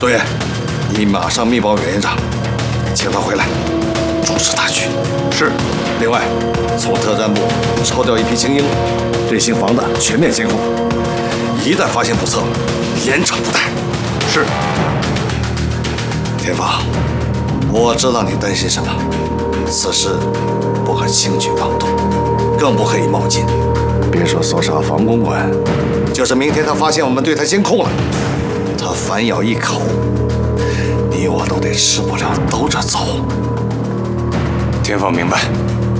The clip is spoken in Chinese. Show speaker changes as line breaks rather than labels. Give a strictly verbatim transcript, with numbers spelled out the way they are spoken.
杜爷，你马上密报袁院长，请他回来，主持大局。是。另外，从特战部抽调一批精英，对新房的全面监控。一旦发现不测，严惩不贷。是。天放，我知道你担心什么，此事不可轻举妄动，更不可以冒进。别说搜查房公馆，就是明天他发现我们对他监控了，他反咬一口，你我都得吃不了兜着走。
天放明白。